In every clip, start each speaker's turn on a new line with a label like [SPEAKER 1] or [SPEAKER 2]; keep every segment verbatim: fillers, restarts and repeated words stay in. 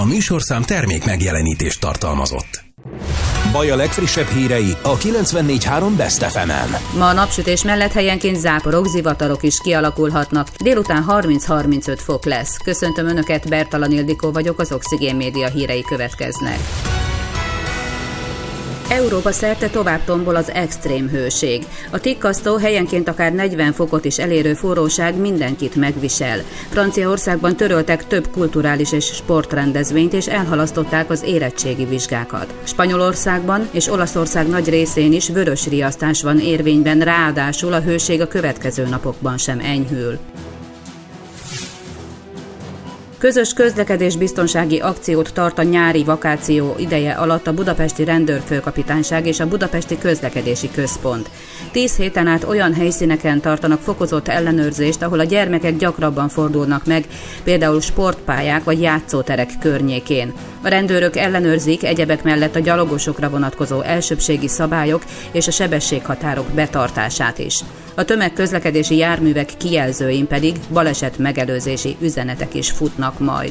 [SPEAKER 1] A műsorszám termék megjelenítést tartalmazott. Baj a legfrissebb hírei a kilencvennégy három Best ef emen.
[SPEAKER 2] Ma a napsütés mellett helyenként záporok, zivatarok is kialakulhatnak. Délután harminc-harmincöt fok lesz. Köszöntöm Önöket, Bertalan Ildikó vagyok, az Oxigén Média hírei következnek. Európa szerte tovább tombol az extrém hőség. A tikkasztó, helyenként akár negyven fokot is elérő forróság mindenkit megvisel. Franciaországban töröltek több kulturális és sportrendezvényt, és elhalasztották az érettségi vizsgákat. Spanyolországban és Olaszország nagy részén is vörös riasztás van érvényben, ráadásul a hőség a következő napokban sem enyhül. Közös közlekedésbiztonsági akciót tart a nyári vakáció ideje alatt a Budapesti Rendőrfőkapitányság és a Budapesti Közlekedési Központ. Tíz héten át olyan helyszíneken tartanak fokozott ellenőrzést, ahol a gyermekek gyakrabban fordulnak meg, például sportpályák vagy játszóterek környékén. A rendőrök ellenőrzik egyebek mellett a gyalogosokra vonatkozó elsőbbségi szabályok és a sebességhatárok betartását is. A tömegközlekedési járművek kijelzőin pedig baleset megelőzési üzenetek is futnak majd.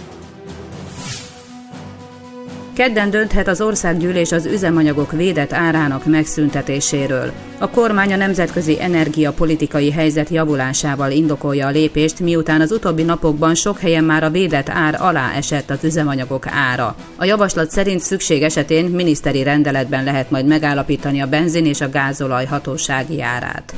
[SPEAKER 2] Kedden dönthet az országgyűlés az üzemanyagok védett árának megszüntetéséről. A kormány a nemzetközi energiapolitikai helyzet javulásával indokolja a lépést, miután az utóbbi napokban sok helyen már a védett ár alá esett az üzemanyagok ára. A javaslat szerint szükség esetén miniszteri rendeletben lehet majd megállapítani a benzin és a gázolaj hatósági árát.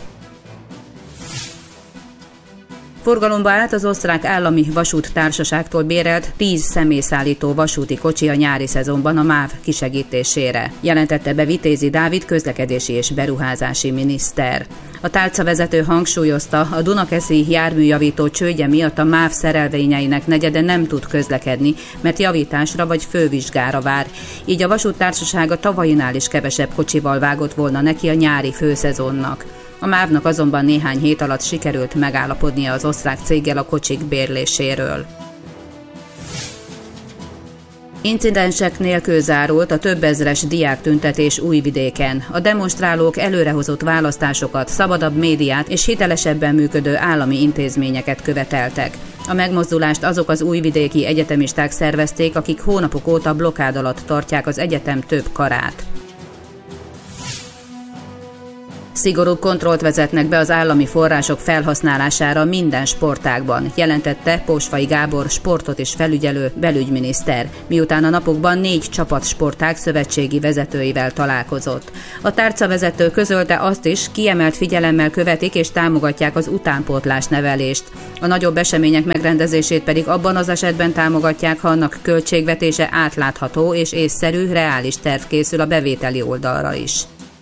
[SPEAKER 2] Forgalomba állt az osztrák állami vasúttársaságtól bérelt tíz személyszállító vasúti kocsi a nyári szezonban a MÁV kisegítésére, jelentette be Vitézi Dávid közlekedési és beruházási miniszter. A tálcavezető hangsúlyozta, a Dunakeszi járműjavító csődje miatt a MÁV szerelvényeinek negyede nem tud közlekedni, mert javításra vagy fővizsgára vár, így a vasúttársaság a tavainál is kevesebb kocsival vágott volna neki a nyári főszezonnak. A mávnak azonban néhány hét alatt sikerült megállapodnia az osztrák céggel a kocsik bérléséről. Incidensek nélkül zárult a több ezres diáktüntetés Újvidéken. A demonstrálók előrehozott választásokat, szabadabb médiát és hitelesebben működő állami intézményeket követeltek. A megmozdulást azok az újvidéki egyetemisták szervezték, akik hónapok óta blokkád alatt tartják az egyetem több karát. Szigorúbb kontrollt vezetnek be az állami források felhasználására minden sportágban, jelentette Pósfai Gábor sportot is felügyelő belügyminiszter, miután a napokban négy csapatsportág szövetségi vezetőivel találkozott. A tárcavezető közölte azt is, kiemelt figyelemmel követik és támogatják az utánpótlás nevelést. A nagyobb események megrendezését pedig abban az esetben támogatják, ha annak költségvetése átlátható és észszerű, reális terv készül a bevételi oldalra is.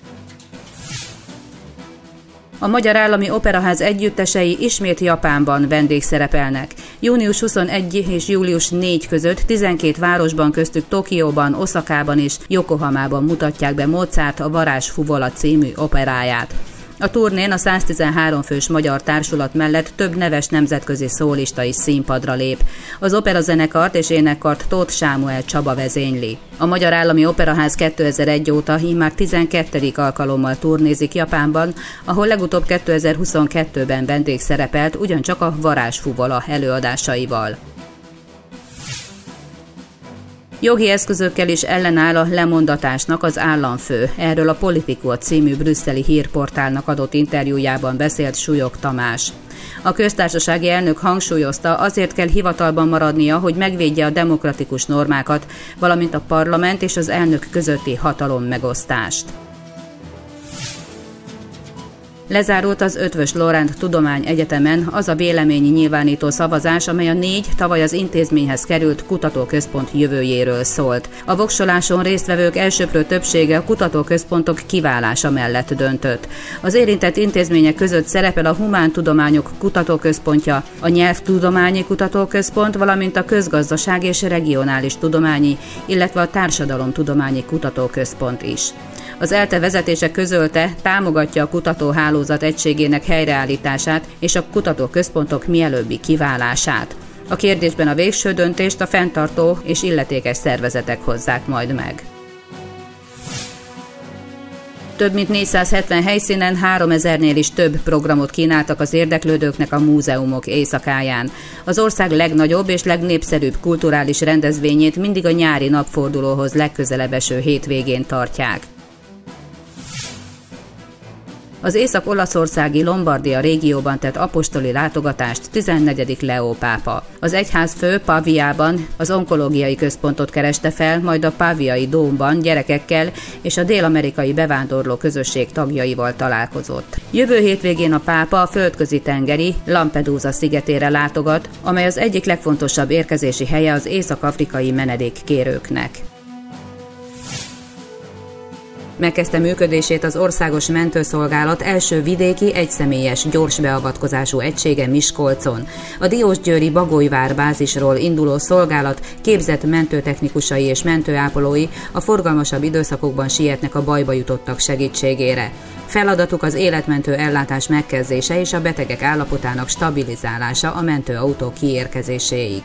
[SPEAKER 2] A Magyar Állami Operaház együttesei ismét Japánban vendégszerepelnek. június huszonegyedike és július negyedike között tizenkét városban, köztük Tokióban, Oszakában és Jokohamában mutatják be Mozart a Varázsfuvola című operáját. A turnén a száztizenhárom fős magyar társulat mellett több neves nemzetközi szólista is színpadra lép. Az operazenekart és énekkart Tóth Sámuel Csaba vezényli. A Magyar Állami Operaház kétezer-egy óta immár tizenkettedik alkalommal turnézik Japánban, ahol legutóbb kétezer-huszonkettőben vendégszerepelt ugyancsak a Varázsfuvola előadásaival. Jogi eszközökkel is ellenáll a lemondatásnak az államfő. Erről a Politico című brüsszeli hírportálnak adott interjújában beszélt Súlyog Tamás. A köztársasági elnök hangsúlyozta, azért kell hivatalban maradnia, hogy megvédje a demokratikus normákat, valamint a parlament és az elnök közötti hatalom megosztást. Lezárult az Eötvös Loránd Tudományegyetemen az a véleményi nyilvánító szavazás, amely a négy tavaly az intézményhez került kutatóközpont jövőjéről szólt. A voksoláson résztvevők elsöprő többsége a kutatóközpontok kiválása mellett döntött. Az érintett intézmények között szerepel a Humántudományok Kutatóközpontja, a Nyelvtudományi Kutatóközpont, valamint a Közgazdaság és Regionális Tudományi, illetve a Társadalomtudományi Kutatóközpont is. Az ELTE vezetése közölte, támogatja a kutatóhálózat egységének helyreállítását és a kutatóközpontok mielőbbi kiválását. A kérdésben a végső döntést a fenntartó és illetékes szervezetek hozzák majd meg. Több mint négyszázhetven helyszínen háromezernél is több programot kínáltak az érdeklődőknek a múzeumok éjszakáján. Az ország legnagyobb és legnépszerűbb kulturális rendezvényét mindig a nyári napfordulóhoz legközelebb eső hétvégén tartják. Az észak-olaszországi Lombardia régióban tett apostoli látogatást tizennegyedik Leó pápa. Az egyházfő Paviában az onkológiai központot kereste fel, majd a Paviai dómban gyerekekkel és a dél-amerikai bevándorló közösség tagjaival találkozott. Jövő hétvégén a pápa a földközi tengeri Lampedusa szigetére látogat, amely az egyik legfontosabb érkezési helye az észak-afrikai menedékkérőknek. Megkezdte működését az Országos Mentőszolgálat első vidéki egyszemélyes gyors beavatkozású egysége Miskolcon. A diósgyőri Bagolyvár bázisról induló szolgálat képzett mentőtechnikusai és mentőápolói a forgalmasabb időszakokban sietnek a bajba jutottak segítségére. Feladatuk az életmentő ellátás megkezdése és a betegek állapotának stabilizálása a mentőautó kiérkezéséig.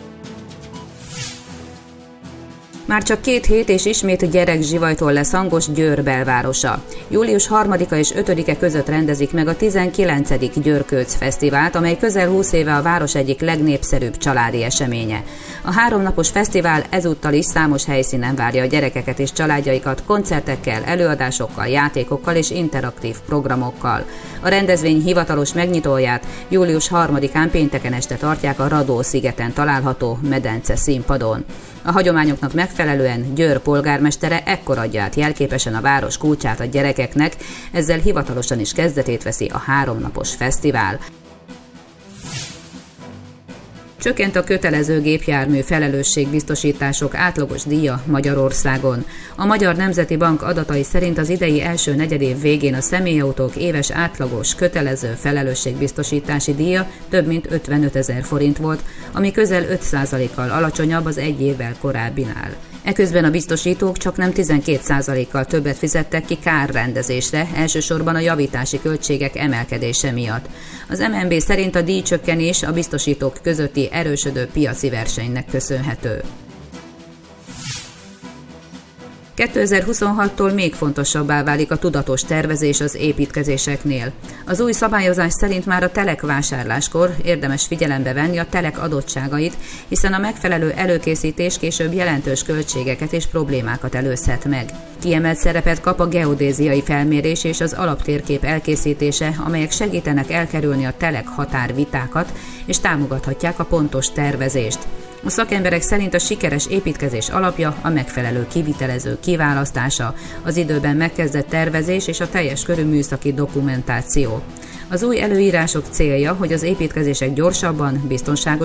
[SPEAKER 2] Már csak két hét és ismét gyerekzsivajtól lesz hangos Győr belvárosa. július harmadika és ötödike között rendezik meg a tizenkilencedik Győrkőc Fesztivált, amely közel húsz éve a város egyik legnépszerűbb családi eseménye. A háromnapos fesztivál ezúttal is számos helyszínen várja a gyerekeket és családjaikat koncertekkel, előadásokkal, játékokkal és interaktív programokkal. A rendezvény hivatalos megnyitóját július harmadikán pénteken este tartják a Radó-szigeten található medence színpadon. A hagyományoknak megfelelően Győr polgármestere ekkor adja át jelképesen a város kulcsát a gyerekeknek, ezzel hivatalosan is kezdetét veszi a háromnapos fesztivál. Csökkent a kötelező gépjármű felelősségbiztosítások átlagos díja Magyarországon. A Magyar Nemzeti Bank adatai szerint az idei első negyedév végén a személyautók éves átlagos kötelező felelősségbiztosítási díja több mint ötvenötezer forint volt, ami közel öt százalékkal alacsonyabb az egy évvel korábbinál. Eközben a biztosítók csaknem tizenkét százalékkal többet fizettek ki kárrendezésre, elsősorban a javítási költségek emelkedése miatt. Az em en bé szerint a díjcsökkenés a biztosítók közötti erősödő piaci versenynek köszönhető. kétezer-huszonhattól még fontosabbá válik a tudatos tervezés az építkezéseknél. Az új szabályozás szerint már a telek vásárláskor érdemes figyelembe venni a telek adottságait, hiszen a megfelelő előkészítés később jelentős költségeket és problémákat előzhet meg. Kiemelt szerepet kap a geodéziai felmérés és az alaptérkép elkészítése, amelyek segítenek elkerülni a telek határvitákat és támogathatják a pontos tervezést. A szakemberek szerint a sikeres építkezés alapja a megfelelő kivitelező kiválasztása, az időben megkezdett tervezés és a teljes körű műszaki dokumentáció. Az új előírások célja, hogy az építkezések gyorsabban, biztonságos